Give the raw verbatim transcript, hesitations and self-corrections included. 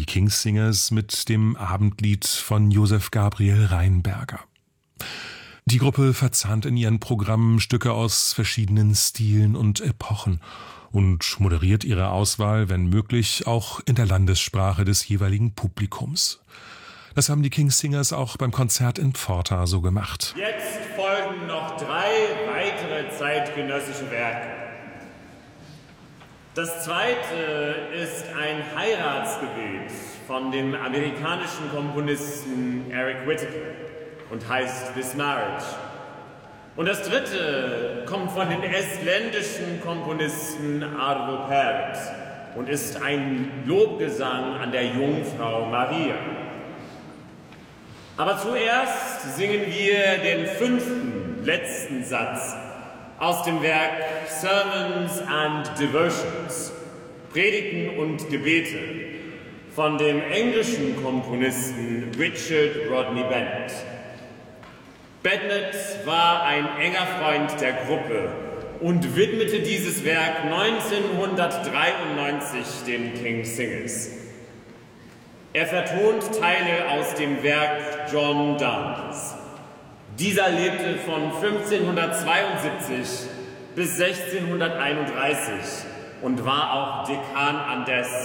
King's Singers mit dem Abendlied von Josef Gabriel Rheinberger. Die Gruppe verzahnt in ihren Programmen Stücke aus verschiedenen Stilen und Epochen und moderiert ihre Auswahl, wenn möglich, auch in der Landessprache des jeweiligen Publikums. Das haben die King's Singers auch beim Konzert in Pforta so gemacht. Jetzt folgen noch drei weitere zeitgenössische Werke. Das zweite ist ein Heiratsgebet von dem amerikanischen Komponisten Eric Whitacre und heißt This Marriage. Und das dritte kommt von den estländischen Komponisten Arvo Pärt und ist ein Lobgesang an der Jungfrau Maria. Aber zuerst singen wir den fünften, letzten Satz aus dem Werk Sermons and Devotions, Predigten und Gebete, von dem englischen Komponisten Richard Rodney Bennett. Bennett war ein enger Freund der Gruppe und widmete dieses Werk neunzehnhundertdreiundneunzig den King's Singers. Er vertont Teile aus dem Werk John Donnes. Dieser lebte von fünfzehnhundertzweiundsiebzig bis sechzehnhunderteinunddreißig und war auch Dekan an der